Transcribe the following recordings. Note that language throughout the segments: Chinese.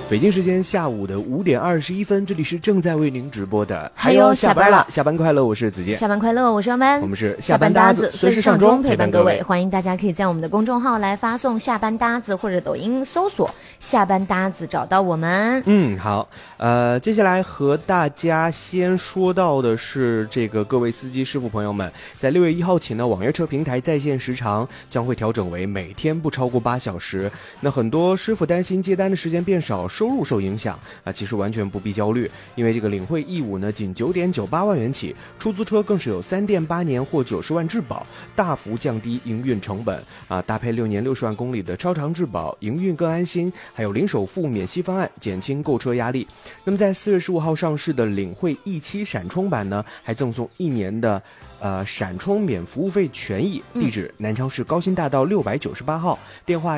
北京时间下午的5点21分，这里是正在为您直播的。 还有下班了，下班快乐，我是子健。 下班快乐，我是杨班。 我们是下班搭子，随时上钟陪伴各位。 欢迎大家可以在我们的公众号来发送下班搭子，或者抖音搜索下班搭子找到我们。 好，接下来和大家先说到的是这个各位司机师傅朋友们，在6月1号起呢，网约车平台在线时长将会调整为每天不超过8小时。那很多师傅担心接单的时间变少，收入受影响啊，其实完全不必焦虑，因为这个领会义务呢仅9.98万元起，出租车更是有3电8年或90万质保，大幅降低营运成本啊，搭配6年60万公里的超长质保，营运更安心，还有零首付免息方案，减轻购车压力。那么在4月15号上市的领会E7闪充版呢，还赠送1年的闪充免服务费权益，地址南昌市高新大道698号，电话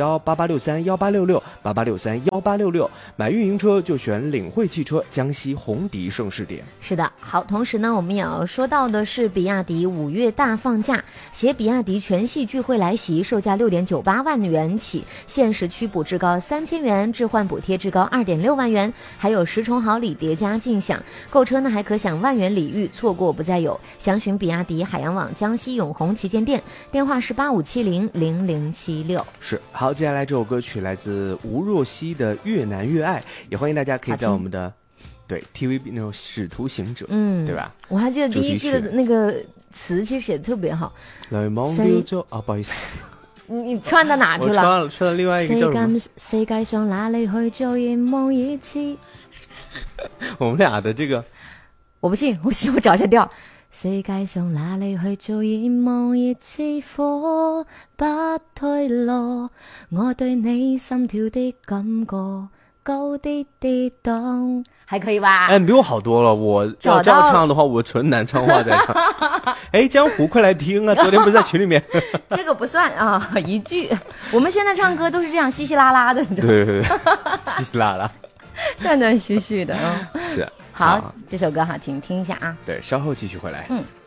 07918863186688631866，买运营车就选领会汽车江西红迪盛世店。 是的，好，同时呢，我们也要说到的是比亚迪5月大放价，携比亚迪全系聚会来袭，售价6.98万元起，限时区补至高3000元，置换补贴至高2.6万元，还有10重好礼叠加尽享，购车呢还可享万元礼遇，错过不再有。详询比亚迪海洋网江西永红旗舰店，电话是85700076。 是，好，接下来这首歌曲来自吴若希的《越难越爱》，也欢迎大家可以在我们的对 TVB 那种使徒行者，对吧？ 我还记得第一句的那个词其实写的特别好。 来忘掉就不好意思， 你串到哪去了？ 我串到另外一个叫什么？ 世界上哪里去做愿望一次？ 我们俩的这个， 我不信，我找一下调。世界上哪里去做願望熱熾火不退落，我對你心跳的感覺高啲跌宕，還可以吧？ 你比我好多了，我要這樣唱的話我純南昌話在唱。江湖快來聽啊，昨天不是在群裡面。 這個不算啊，一句。我們現在唱歌都是這樣稀稀拉拉的。 對，稀稀拉拉。 斷斷續續的。 是。 好，這首歌好聽，聽一下啊。 對，稍後繼續回來。